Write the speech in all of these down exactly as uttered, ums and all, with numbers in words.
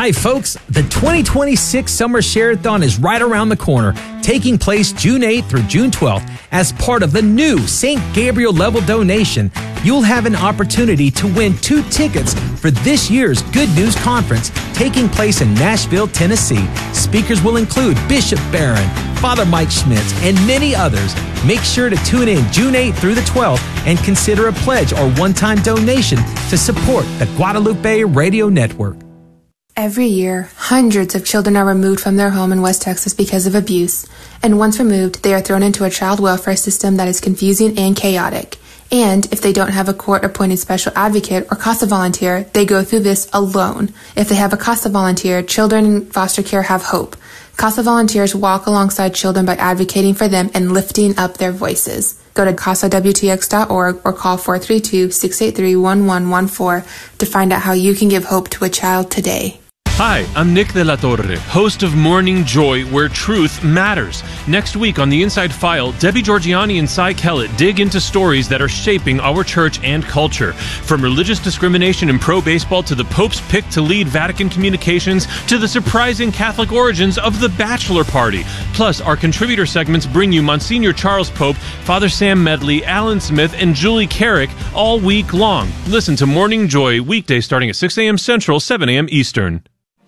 Hi, folks. The twenty twenty-six Summer Share-a-thon is right around the corner, taking place June eighth through June twelfth. As part of the new Saint Gabriel level donation, you'll have an opportunity to win two tickets for this year's Good News Conference taking place in Nashville, Tennessee. Speakers will include Bishop Barron, Father Mike Schmitz, and many others. Make sure to tune in June eighth through the twelfth and consider a pledge or one-time donation to support the Guadalupe Radio Network. Every year, hundreds of children are removed from their home in West Texas because of abuse, and once removed, they are thrown into a child welfare system that is confusing and chaotic. And if they don't have a court-appointed special advocate or CASA volunteer, they go through this alone. If they have a CASA volunteer, children in foster care have hope. CASA volunteers walk alongside children by advocating for them and lifting up their voices. Go to casa w t x dot org or call four three two, six eight three, one one one four to find out how you can give hope to a child today. Hi, I'm Nick De La Torre, host of Morning Joy, where truth matters. Next week on The Inside File, Debbie Georgiani and Cy Kellett dig into stories that are shaping our church and culture. From religious discrimination in pro-baseball to the Pope's pick to lead Vatican communications to the surprising Catholic origins of the Bachelor Party. Plus, our contributor segments bring you Monsignor Charles Pope, Father Sam Medley, Alan Smith, and Julie Carrick all week long. Listen to Morning Joy weekdays starting at six a.m. Central, seven a.m. Eastern.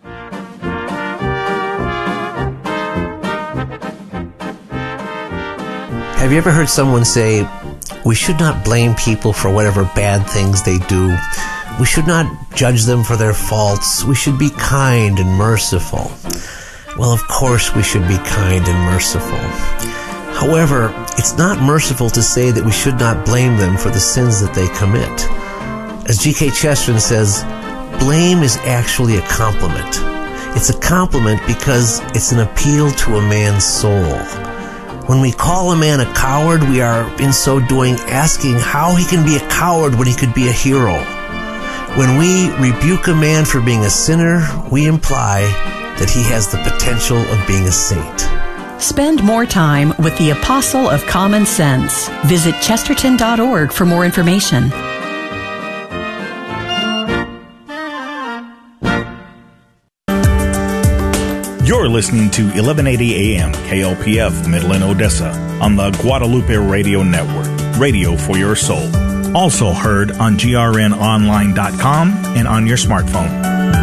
Have you ever heard someone say, we should not blame people for whatever bad things they do. We should not judge them for their faults. We should be kind and merciful. Well, of course we should be kind and merciful. However, it's not merciful to say that we should not blame them for the sins that they commit. As G K Chesterton says, blame is actually a compliment. It's a compliment because it's an appeal to a man's soul. When we call a man a coward, we are, in so doing, asking how he can be a coward when he could be a hero. When we rebuke a man for being a sinner, we imply that he has the potential of being a saint. Spend more time with the Apostle of Common Sense. Visit chesterton dot org for more information. You're listening to eleven eighty A M K L P F Midland, Odessa on the Guadalupe Radio Network, radio for your soul. Also heard on G R N online dot com and on your smartphone.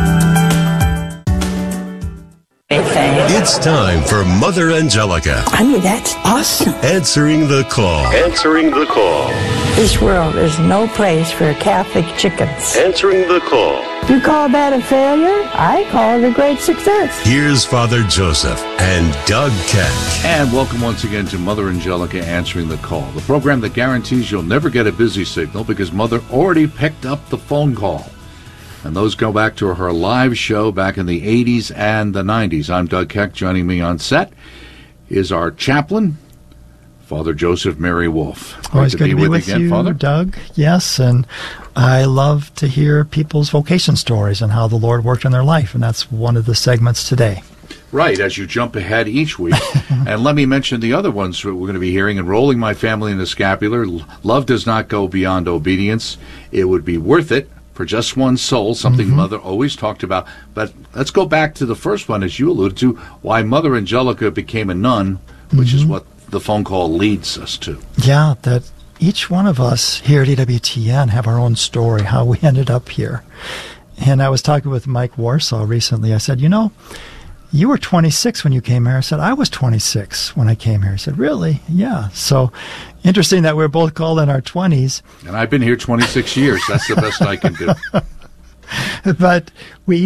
It's time for Mother Angelica. I mean, that's awesome. Answering the call. Answering the call. This world is no place for Catholic chickens. Answering the call. You call that a failure? I call it a great success. Here's Father Joseph and Doug Keck. And welcome once again to Mother Angelica Answering the Call, the program that guarantees you'll never get a busy signal because Mother already picked up the phone call. And those go back to her live show back in the eighties and the nineties. I'm Doug Keck. Joining me on set is our chaplain, Father Joseph Mary Wolf. Always good to be with you, Father. Doug. Yes, and I love to hear people's vocation stories and how the Lord worked in their life, and that's one of the segments today. Right, as you jump ahead each week. And let me mention the other ones we're going to be hearing. Enrolling My Family in the Scapular, Love Does Not Go Beyond Obedience, It Would Be Worth It for Just One Soul, something mm-hmm. Mother always talked about. But let's go back to the first one, as you alluded to, why Mother Angelica became a nun, which mm-hmm. is what the phone call leads us to. Yeah, that each one of us here at E W T N have our own story, how we ended up here. And I was talking with Mike Warsaw recently. I said, you know, you were twenty-six when you came here. I said, I was twenty-six when I came here. He said, really? Yeah. So interesting that we're both called in our twenties. And I've been here twenty-six years. That's the best I can do. But we